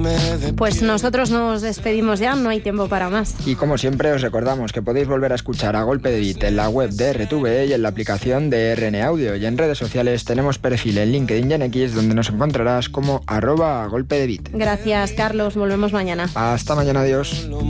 Pues nosotros nos despedimos ya, no hay tiempo para más. Y como siempre os recordamos que podéis volver a escuchar A Golpe de Beat en la web de RTVE y en la aplicación de RN Audio. Y en redes sociales tenemos perfil en LinkedIn y en X, donde nos encontrarás como @agolpedebeat. Gracias, Carlos. Volvemos mañana. Hasta mañana, adiós.